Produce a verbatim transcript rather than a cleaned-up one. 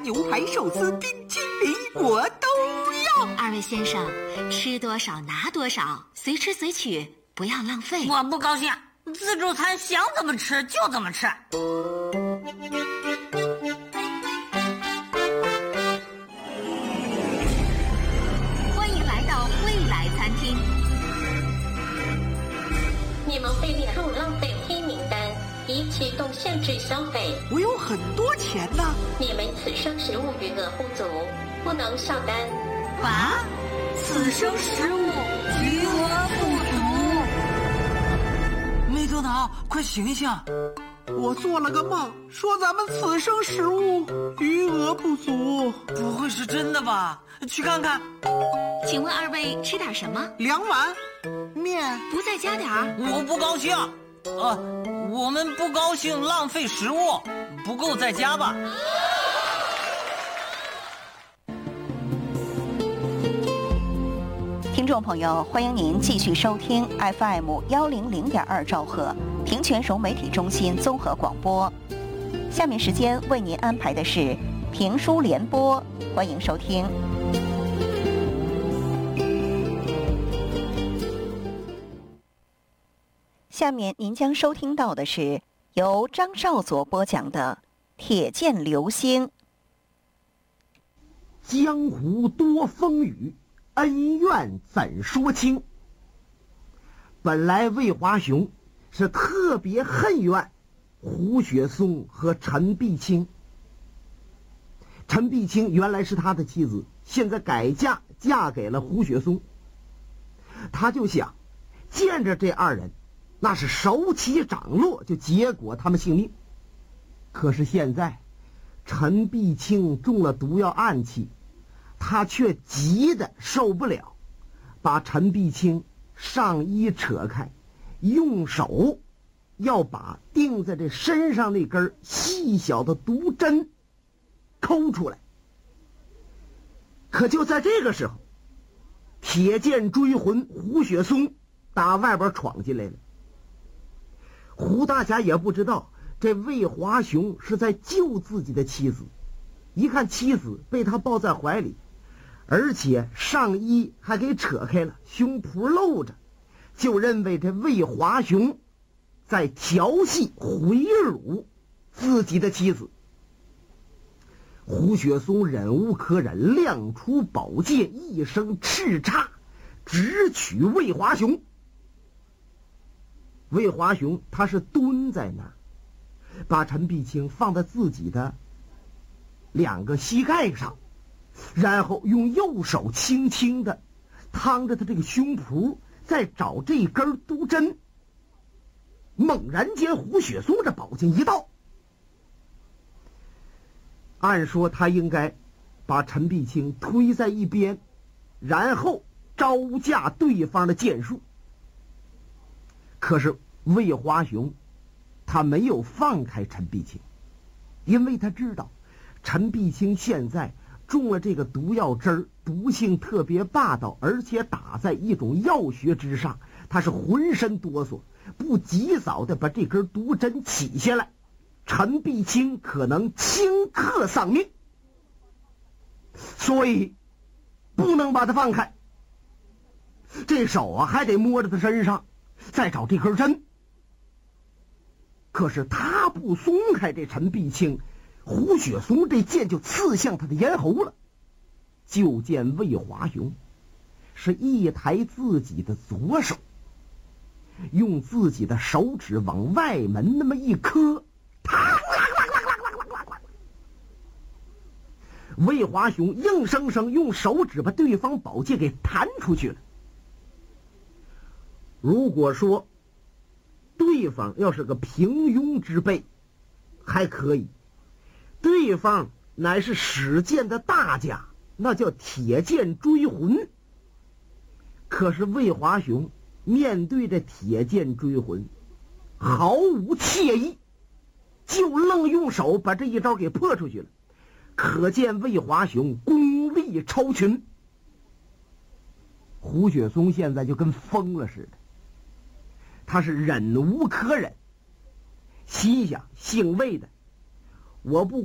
牛排、寿司、冰淇淋，我都要。 二位先生，吃多少拿多少，随吃随取，不要浪费。 我不高兴，自助餐想怎么吃就怎么吃。 欢迎来到未来餐厅。 你们被列入浪费黑名单，已启动限制消费。 我有很多钱呢。 你们此生食物余额不足，不能上单。 啊？此生食物余额不足？没头脑，快醒醒！ 我做了个梦，说咱们此生食物余额不足。 不会是真的吧？去看看。 请问二位吃点什么？ 两碗面。 不再加点儿？ 我不高兴。呃，我们不高兴浪费食物，不够再加吧。 听众朋友，欢迎您继续收听 F M 幺零零点二兆赫平泉省媒体中心综合广播。下面时间为您安排的是评书联播，欢迎收听。下面您将收听到的是由张少佐播讲的《铁剑流星》。 江湖多风雨，恩怨怎说清？本来魏华雄是特别恨怨胡雪松和陈碧清。陈碧清原来是他的妻子，现在改嫁嫁给了胡雪松。他就想见着这二人，那是手起掌落，就结果他们性命。可是现在陈碧清中了毒药暗器，他却急得受不了，把陈碧清上衣扯开，用手要把钉在这身上那根细小的毒针抠出来。可就在这个时候，铁剑追魂胡雪松打外边闯进来了。胡大侠也不知道这魏华雄是在救自己的妻子，一看妻子被他抱在怀里，而且上衣还给扯开了，胸脯露着，就认为这魏华雄在调戏毁辱自己的妻子。胡雪松忍无可忍，亮出宝剑，一声叱咤，直取魏华雄。魏华雄他是蹲在那儿，把陈碧清放在自己的两个膝盖上，然后用右手轻轻的趟着他这个胸脯，再找这根毒针。猛然间胡雪松这宝剑一倒，按说他应该把陈碧清推在一边，然后招架对方的剑术。可是魏华雄他没有放开陈碧清，因为他知道陈碧清现在中了这个毒药汁儿，毒性特别霸道，而且打在一种药穴之上，他是浑身哆嗦，不及早的把这根毒针起下来，陈碧清可能顷刻丧命，所以不能把他放开。这手啊还得摸着他身上，再找这根针。可是他不松开这陈碧清，胡雪松这剑就刺向他的咽喉了。就见魏华雄是一抬自己的左手，用自己的手指往外门那么一磕，魏华雄硬生生用手指把对方宝剑给弹出去了。如果说对方要是个平庸之辈还可以，对方乃是使剑的大家，那叫铁剑追魂。可是魏华雄面对着铁剑追魂毫无惬意，就愣用手把这一招给破出去了。可见魏华雄功力超群。胡雪松现在就跟疯了似的，他是忍无可忍，心想姓魏的，我不